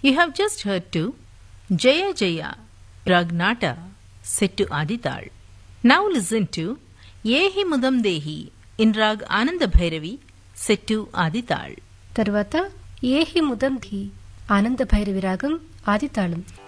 You have just heard to Jaya Jaya Pragnata set to Adital. Now listen to Yehi Mudam Dehi in Rag Ananda Bhairavi set to Adital. తర్వాత ఏహి ముదం ధీ ఆనంద భైరవి రాగం ఆదితాళం.